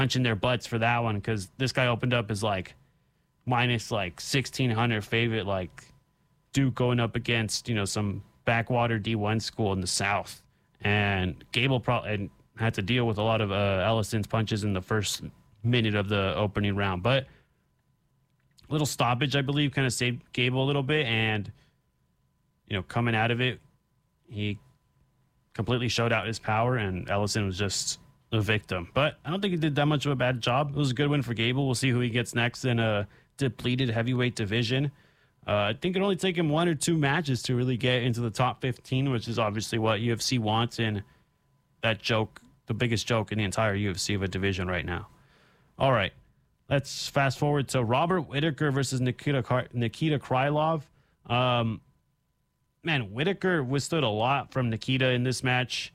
punching their butts for that one because this guy opened up as like minus like 1,600 favorite, like Duke going up against, some backwater D1 school in the South. And Gable probably had to deal with a lot of Ellison's punches in the first minute of the opening round. But little stoppage, I believe, kind of saved Gable a little bit. And, coming out of it, he completely showed out his power, and Ellison was just a victim. But I don't think he did that much of a bad job. It was a good win for Gable. We'll see who he gets next in a depleted heavyweight division. I think it'll only take him 1 or 2 matches to really get into the top 15, which is obviously what UFC wants, and that joke, the biggest joke in the entire UFC of a division right now. All right, let's fast forward to Robert Whittaker versus Nikita Krylov. Man, Whittaker withstood a lot from Nikita in this match.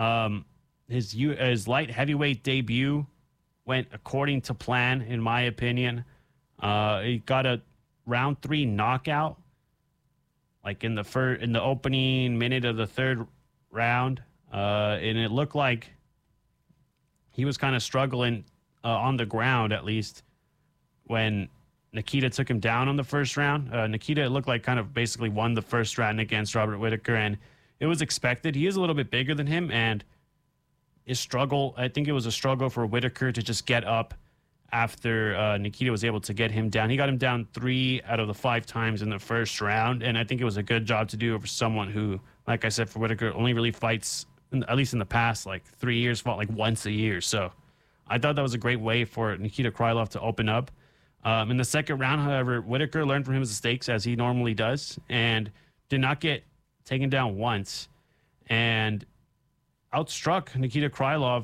His light heavyweight debut went according to plan, in my opinion. He got a round 3 knockout, like in the opening minute of the third round, and it looked like he was kind of struggling on the ground, at least when Nikita took him down on the first round. Nikita, it looked like, kind of basically won the first round against Robert Whittaker, and it was expected. He is a little bit bigger than him, and I think it was a struggle for Whittaker to just get up after Nikita was able to get him down. He got him down 3 out of the 5 times in the first round, and I think it was a good job to do for someone who, like I said, for Whittaker, only really fights, at least in the past, like 3 years, fought like once a year. So I thought that was a great way for Nikita Krylov to open up. In the second round, however, Whittaker learned from his mistakes, as he normally does, and did not get taken down once, and outstruck Nikita Krylov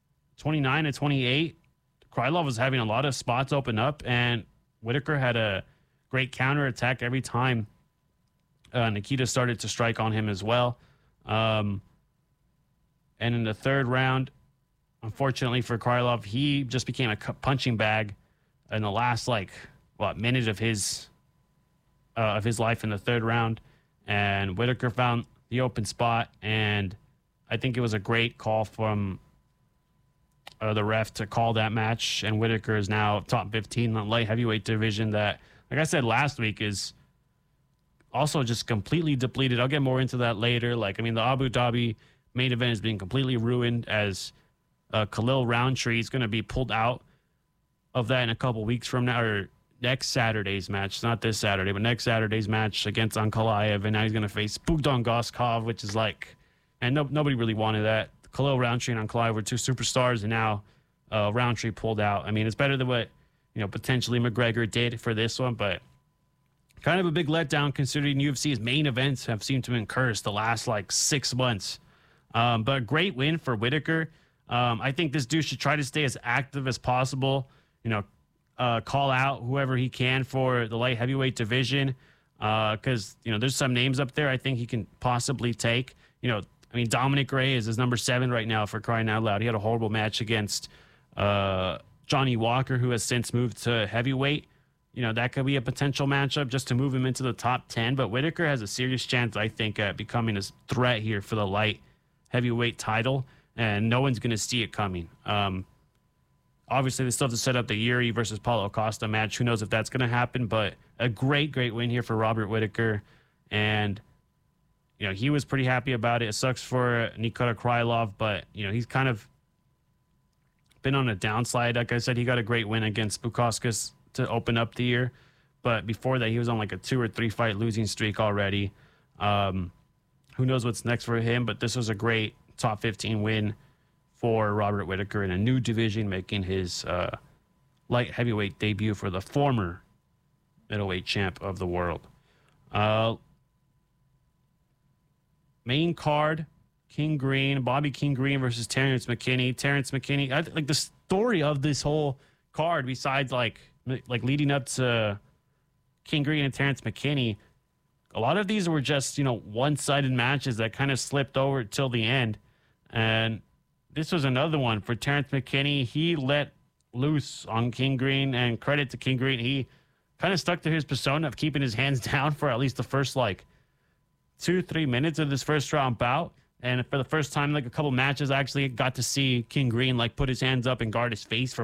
29-28. Krylov was having a lot of spots open up, and Whittaker had a great counterattack every time Nikita started to strike on him as well. And in the third round, unfortunately for Krylov, he just became a punching bag in the last minute of his life in the third round, and Whittaker found the open spot, and I think it was a great call from the ref to call that match, and Whittaker is now top 15 in the light heavyweight division that, like I said last week, is also just completely depleted. I'll get more into that later. The Abu Dhabi main event is being completely ruined, as Khalil Roundtree is going to be pulled out of that in a couple weeks from now, or next Saturday's match. Not this Saturday, but next Saturday's match against Ankalaev, and now he's going to face Bogdan Goskov, which is and nobody really wanted that. Khalil Roundtree and Ankalaev were 2 superstars, and now Roundtree pulled out. I mean, it's better than what potentially McGregor did for this one, but kind of a big letdown considering UFC's main events have seemed to have been cursed the last 6 months. But great win for Whittaker. I think this dude should try to stay as active as possible. Call out whoever he can for the light heavyweight division, because there's some names up there I think he can possibly take. Dominic Gray is his number 7 right now, for crying out loud. He had a horrible match against Johnny Walker, who has since moved to heavyweight. That could be a potential matchup just to move him into the top 10. But Whittaker has a serious chance, I think, at becoming a threat here for the light heavyweight title, and no one's going to see it coming. Obviously, they still have to set up the Yuri versus Paulo Costa match. Who knows if that's going to happen, but a great win here for Robert Whittaker, and he was pretty happy about it. It sucks for Nikita Krylov, but, he's kind of been on a downside. Like I said, he got a great win against Bukauskas to open up the year. But before that, he was on a 2 or 3 fight losing streak already. Who knows what's next for him, but this was a great top 15 win for Robert Whittaker in a new division, making his light heavyweight debut for the former middleweight champ of the world. Main card, Bobby King Green versus Terrence McKinney. Terrence McKinney, the story of this whole card, besides leading up to King Green and Terrence McKinney, a lot of these were just, one-sided matches that kind of slipped over till the end. And this was another one for Terrence McKinney. He let loose on King Green, and credit to King Green. He kind of stuck to his persona of keeping his hands down for at least the first 2-3 minutes of this first round bout. And for the first time, a couple matches, I actually got to see King Green put his hands up and guard his face for